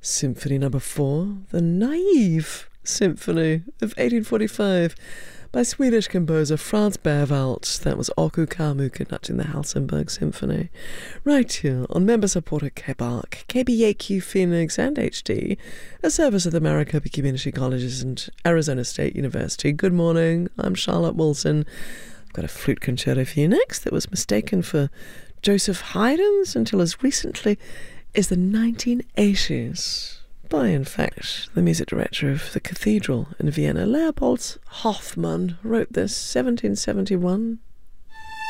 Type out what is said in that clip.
Symphony Number 4, the Naive Symphony of 1845 by Swedish composer Franz Berwald. That was Oku Kamu conducting the Helsingborg Symphony. Right here on member-supported KBARC, KBAQ Phoenix and HD, a service of the Maricopa Community Colleges and Arizona State University. Good morning, I'm Charlotte Wilson. I've got a flute concerto for you next that was mistaken for Joseph Haydn's until as recently as the 1980s by, in fact, the music director of the cathedral in Vienna, Leopold Hoffmann, wrote this 1771.